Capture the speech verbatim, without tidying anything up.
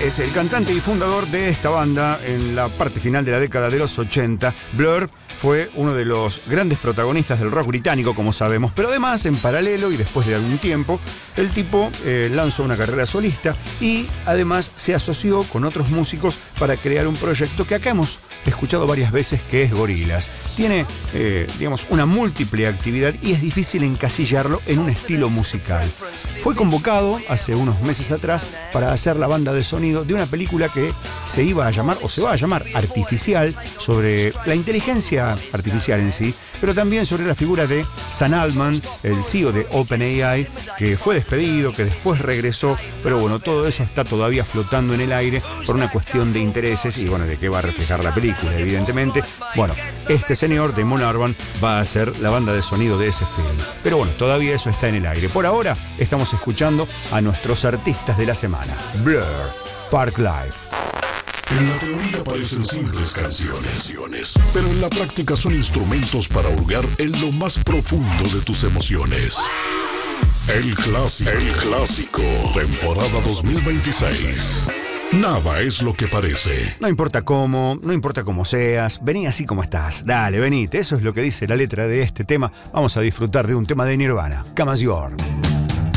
es el cantante y fundador de esta banda en la parte final de la década de los ochenta. Blur fue uno de los grandes protagonistas del rock británico, como sabemos, pero además, en paralelo y después de algún tiempo, el tipo eh, lanzó una carrera solista y además se asoció con otros músicos para crear un proyecto que acá hemos escuchado varias veces, que es Gorillaz. Tiene, eh, digamos, una múltiple actividad y es difícil encasillarlo en un estilo musical. Fue convocado hace unos meses atrás para hacer la banda de sonido de una película que se iba a llamar, o se va a llamar, Artificial, sobre la inteligencia artificial en sí, pero también sobre la figura de Sam Altman, el C E O de OpenAI, que fue despedido, que después regresó, pero bueno, todo eso está todavía flotando en el aire por una cuestión de intereses y bueno, de qué va a reflejar la película, evidentemente. Bueno, este señor, Damon Albarn, va a ser la banda de sonido de ese film. Pero bueno, todavía eso está en el aire. Por ahora, estamos escuchando a nuestros artistas de la semana. Blur, Park Life. En la teoría parecen simples canciones, pero en la práctica son instrumentos para hurgar en lo más profundo de tus emociones. El clásico, el clásico, temporada dos mil veintiséis. Nada es lo que parece. No importa cómo, no importa cómo seas, vení así como estás. Dale, venite, eso es lo que dice la letra de este tema. Vamos a disfrutar de un tema de Nirvana, Come As You Are.